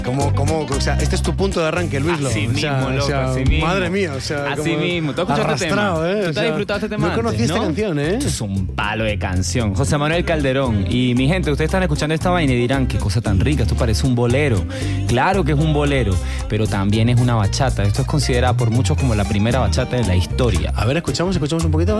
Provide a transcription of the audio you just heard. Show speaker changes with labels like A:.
A: O sea, este es tu punto de arranque, Luislo.
B: Así mismo, loco, así mismo.
A: Madre mía, o sea,
B: así mismo. ¿Tú has escuchado este tema? ¿Tú te has disfrutado este tema
A: No conocí esta canción, ¿eh?
B: Esto es un palo de canción. José Manuel Calderón. Y mi gente, ustedes están escuchando esta vaina y dirán, qué cosa tan rica, esto parece un bolero. Claro que es un bolero, pero también es una bachata. Esto es considerado por muchos como la primera bachata de la historia.
A: A ver, escuchamos un poquito.